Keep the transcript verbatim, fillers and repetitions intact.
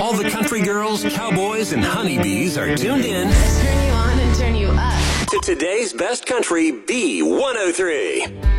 All the country girls, cowboys, and honeybees are tuned in. Turn you on and turn you up. To today's best country B one oh three.